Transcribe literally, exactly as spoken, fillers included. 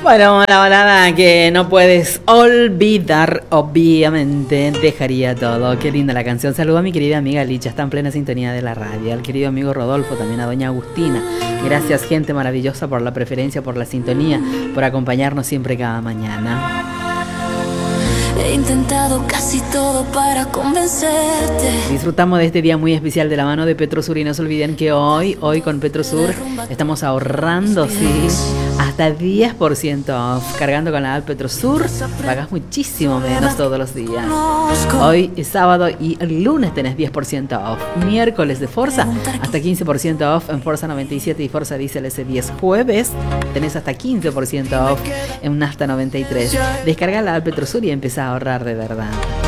Bueno, una balada que no puedes olvidar, obviamente, dejaría todo. Qué linda la canción. Saludo a mi querida amiga Licha, está en plena sintonía de la radio. Al querido amigo Rodolfo, también a doña Agustina. Gracias, gente maravillosa, por la preferencia, por la sintonía, por acompañarnos siempre cada mañana. He intentado casi todo para convencerte. Disfrutamos de este día muy especial de la mano de Petrosur y no se olviden que hoy, hoy con Petrosur estamos ahorrando, sí, hasta diez por ciento off. Cargando con la app Petrosur pagas muchísimo menos todos los días. Hoy es sábado y el lunes tenés diez por ciento off. Miércoles de Forza hasta quince por ciento off en Forza noventa y siete y Forza Diesel S diez. Jueves tenés hasta quince por ciento off en Nafta noventa y tres. Descarga la app Petrosur y empezá a ahorrar de verdad.